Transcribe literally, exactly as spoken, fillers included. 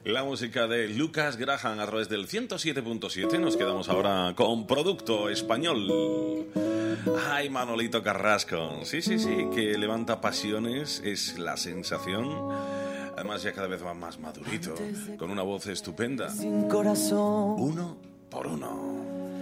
La música de Lucas Graham a través del ciento siete punto siete. Nos quedamos ahora con Producto Español. Ay, Manolito Carrasco. Sí, sí, sí, que levanta pasiones, es la sensación. Además ya cada vez va más madurito, con una voz estupenda. Sin corazón. Uno por uno.